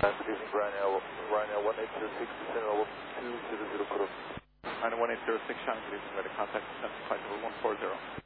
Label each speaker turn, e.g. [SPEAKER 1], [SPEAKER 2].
[SPEAKER 1] Good evening, Ryanair 1806, descend level 200 cross.
[SPEAKER 2] Ryanair 1806, Shanghai, good evening, contact descent flight level 140.